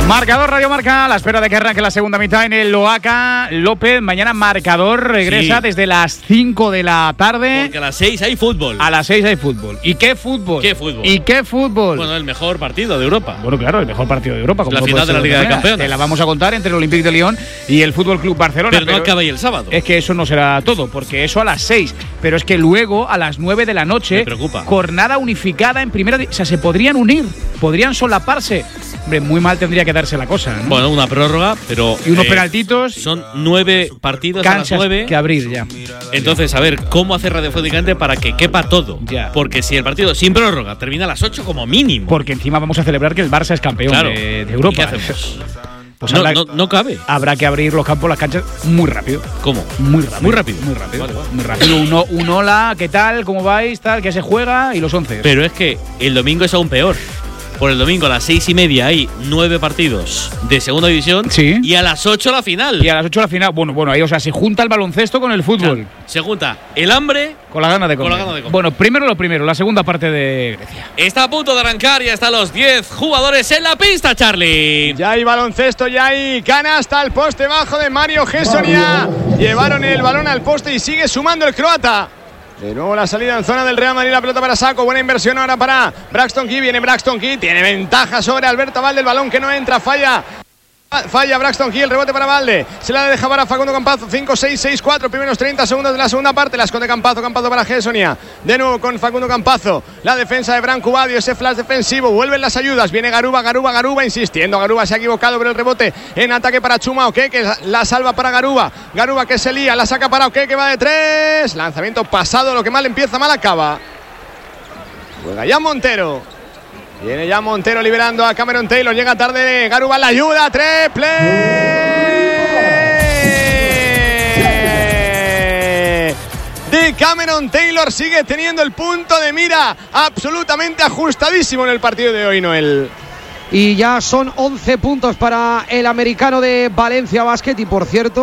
Marcador Radio Marca, a la espera de que arranque la segunda mitad en el Loaca López. Mañana marcador regresa desde las 5 de la tarde. Porque a las 6 hay fútbol. A las 6 hay fútbol. ¿Y qué fútbol? ¿Qué fútbol? ¿Y qué fútbol? Bueno, el mejor partido de Europa. Bueno, claro, el mejor partido de Europa. La final de la Liga de Campeones. Te la vamos a contar entre el Olympique de Lyon y el Fútbol Club Barcelona. Pero no acaba ahí el sábado. Es que eso no será todo, porque eso a las 6. Pero es que luego, a las 9 de la noche, me preocupa. Jornada unificada en primera. O sea, se podrían unir, podrían solaparse. Hombre, muy mal tendría que darse la cosa, ¿no? Bueno, una prórroga, pero. Y unos penaltitos. Son 9 partidos canchas a las 9. Que abrir ya. Entonces, a ver, ¿cómo hacer radiofónicamente para que quepa todo? Ya. Porque si el partido sin prórroga termina a las 8 como mínimo. Porque encima vamos a celebrar que el Barça es campeón de Europa. ¿Y qué hacemos? Pues no cabe. Habrá que abrir los campos, las canchas muy rápido. ¿Cómo? Muy rápido. Muy rápido. Muy rápido. Vale. Muy rápido. Un hola, ¿qué tal? ¿Cómo vais? Tal, ¿qué se juega? Y los 11. Pero es que el domingo es aún peor. Por el domingo a las 6:30 hay 9 partidos de segunda división. Sí. Y a las 8 la final. Y a las 8 la final. Bueno, ahí, o sea, se junta el baloncesto con el fútbol. Claro, se junta el hambre con la gana de comer. Bueno, primero lo primero, la segunda parte de Grecia. Está a punto de arrancar y están los 10 jugadores en la pista, Charlie. Ya hay baloncesto, ya hay canasta al poste bajo de Mario Gessonia. Llevaron el balón al poste y sigue sumando el croata. De nuevo la salida en zona del Real Madrid, la pelota para Sacco, buena inversión ahora para Braxton Key, viene Braxton Key, tiene ventaja sobre Alberto Valde, el balón que no entra, falla Braxton Key, el rebote para Valde, se la deja para Facundo Campazzo, 5-6-6-4, primeros 30 segundos de la segunda parte, la esconde Campazzo para Gessonia, de nuevo con Facundo Campazzo, la defensa de Branco Badio, ese flash defensivo, vuelven las ayudas, viene Garuba insistiendo, Garuba se ha equivocado pero el rebote en ataque para Chuma Oké, que la salva para Garuba que se lía, la saca para Oké, que va de 3, lanzamiento pasado, lo que mal empieza, mal acaba, juega ya Montero. Viene ya Montero liberando a Cameron Taylor. Llega tarde Garuba, la ayuda. ¡Triple! De Cameron Taylor, sigue teniendo el punto de mira absolutamente ajustadísimo en el partido de hoy, Noel. Y ya son 11 puntos para el americano de Valencia Basket. Y por cierto,